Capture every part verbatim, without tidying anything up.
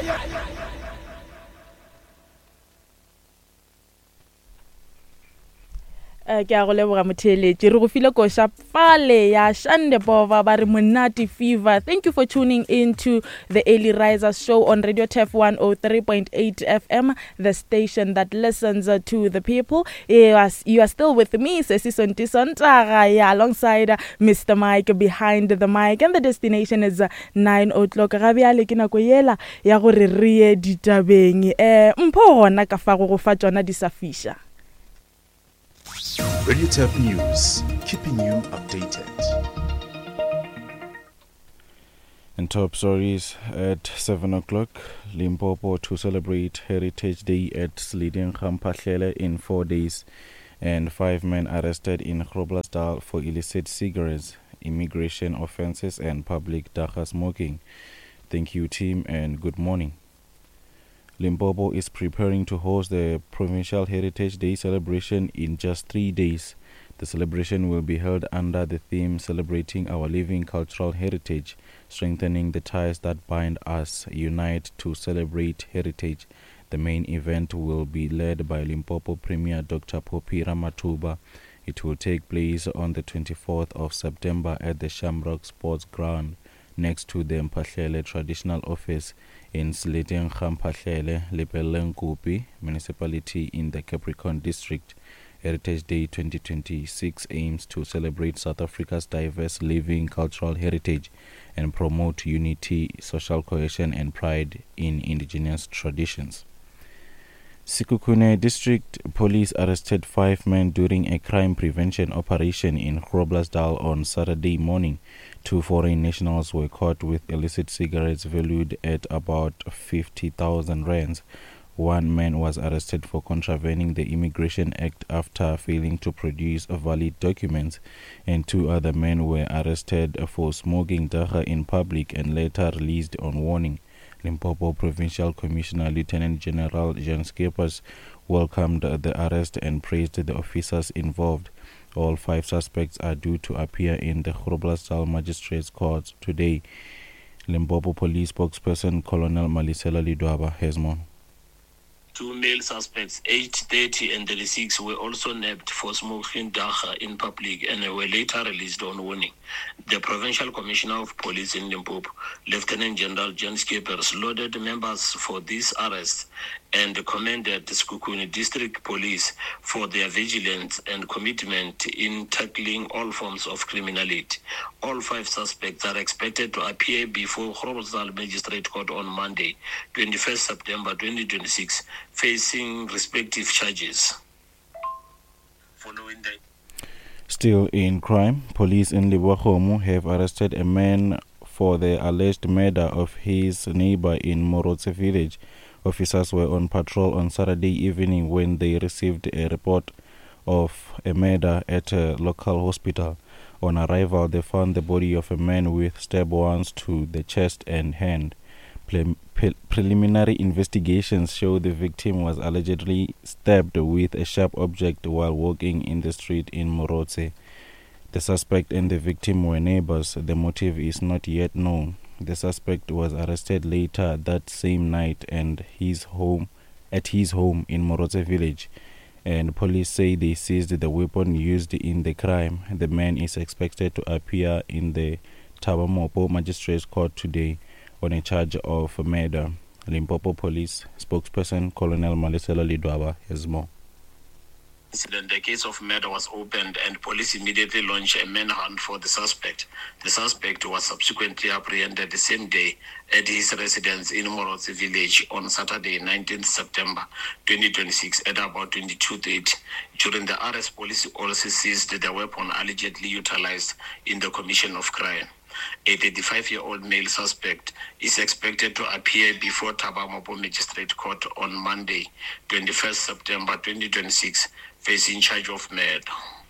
Uh, ke a go leboga motheletši re go file koša fale ya Shandebova ba re Monate Fever. Thank you for tuning in to the Early Risers show on Radio T E F one oh three point eight F M, the station that listens uh, to the people. You are, you are still with me, Sesiso Ntisontaga, yeah, alongside uh, Mister Mike behind the mic, and the destination is uh, nine o'clock. Gabiale ke nako yela ya gore re ye ditabeng eh mpho gona ka fa go go fa tsona di sa fisha. Radio T E F News, keeping you updated. And top stories at seven o'clock, Limpopo to celebrate Heritage Day at Sliding Khampahlele in four days, and five men arrested in Groblersdal for illicit cigarettes, immigration offences and public dagga smoking. Thank you, team, and good morning. Limpopo is preparing to host the Provincial Heritage Day celebration in just three days. The celebration will be held under the theme Celebrating Our Living Cultural Heritage, Strengthening the Ties That Bind Us, Unite to Celebrate Heritage. The main event will be led by Limpopo Premier Doctor Phophi Ramathuba. It will take place on the twenty-fourth of September at the Shamrock Sports Ground, next to the Mphahlele Traditional Office in Sliding Khampahlele, Lepeleng municipality in the Capricorn District. Heritage Day twenty twenty-six aims to celebrate South Africa's diverse living cultural heritage and promote unity, social cohesion and pride in indigenous traditions. Sekhukhune District Police arrested five men during a crime prevention operation in Groblersdal on Saturday morning. Two foreign nationals were caught with illicit cigarettes valued at about fifty thousand rands. One man was arrested for contravening the Immigration Act after failing to produce valid documents, and two other men were arrested for smoking dagga in public and later released on warning. Limpopo Provincial Commissioner Lieutenant General Jan Skeepers welcomed the arrest and praised the officers involved. All five suspects are due to appear in the Groblersdal Magistrates Court today. Limpopo Police spokesperson Colonel Malisela Lidwaba has more. Two male suspects, aged thirty and thirty-six, were also nabbed for smoking dagga in public and were later released on warning. The Provincial Commissioner of Police in Limpopo, Lieutenant General Jan Skeepers, lauded members for this arrest and commended the Sekhukhune District Police for their vigilance and commitment in tackling all forms of criminality. All five suspects are expected to appear before Groblersdal Magistrate Court on Monday, twenty-first September twenty twenty-six, facing respective charges. Following the Still in crime, police in Lebowakgomo have arrested a man for the alleged murder of his neighbor in Morotse village. Officers were on patrol on Saturday evening when they received a report of a murder at a local hospital. On arrival, they found the body of a man with stab wounds to the chest and hand. Pre- pre- preliminary investigations show the victim was allegedly stabbed with a sharp object while walking in the street in Morotse. The suspect and the victim were neighbors. The motive is not yet known. The suspect was arrested later that same night and his home at his home in Morotse village, and police say they seized the weapon used in the crime. The man is expected to appear in the Tabamopo Magistrates Court today on a charge of murder. Limpopo Police spokesperson Colonel Malisela Lidwaba has more. The case of murder was opened and police immediately launched a manhunt for the suspect. The suspect was subsequently apprehended the same day at his residence in Morotse village on Saturday, nineteenth September twenty twenty-six at about twenty-two thirty. During the arrest, police also seized the weapon allegedly utilized in the commission of crime. A thirty-five-year-old male suspect is expected to appear before Tabamopo Magistrate Court on Monday, twenty-first September twenty twenty-six, facing charge of murder.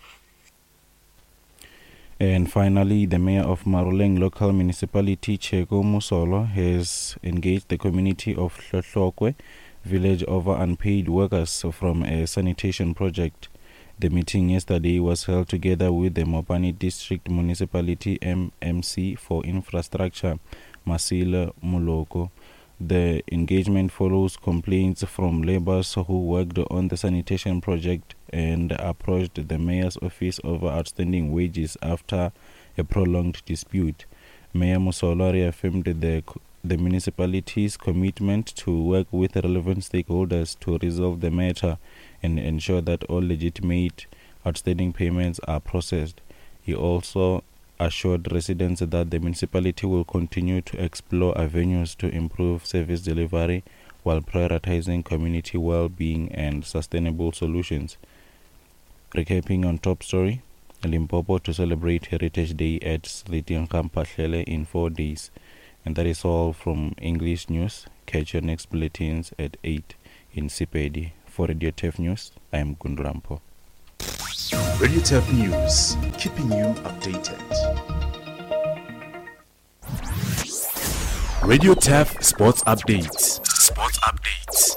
And finally, the mayor of Maruleng local municipality, Chego Musolo, has engaged the community of Hlohlokwe village over unpaid workers from a sanitation project. The meeting yesterday was held together with the Mopani District Municipality M M C for Infrastructure, Masila Muloko. The engagement follows complaints from labourers who worked on the sanitation project and approached the mayor's office over outstanding wages after a prolonged dispute. Mayor Musolo reaffirmed the the municipality's commitment to work with relevant stakeholders to resolve the matter and ensure that all legitimate outstanding payments are processed. He also assured residents that the municipality will continue to explore avenues to improve service delivery while prioritizing community well-being and sustainable solutions. Recapping on top story, Limpopo to celebrate Heritage Day at Slitian Kampahlele in four days. And that is all from English News. Catch your next bulletins at eight in Sipedi. For Radio T E F News, I am Gundrampo. Radio T E F News, keeping you updated. Radio T E F Sports Updates. Sports Updates.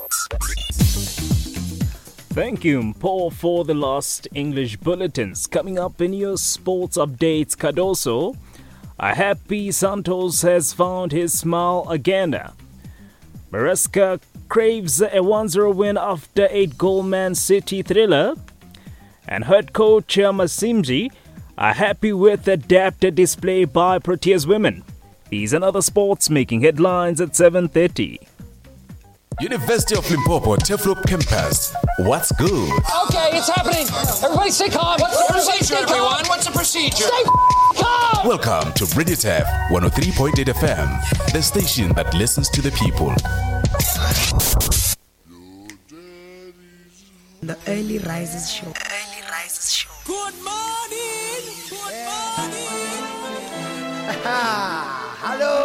Thank you, Paul, for the last English bulletins. Coming up in your sports updates, Cardoso, a happy Santos has found his smile again. Maresca craves a one zero win after eight-goal Man City thriller. And head coach Masimji are happy with the depth display by Proteas women. These and other sports making headlines at seven thirty. University of Limpopo, Teflop campus. What's good? Okay, it's happening. Everybody stay calm. What's the procedure, everyone? What's the procedure? Stay calm. Welcome to Radio T E F one oh three point eight F M, the station that listens to the people. The Early Rises Show. Early Rises Show. Good morning. Good morning. Hello.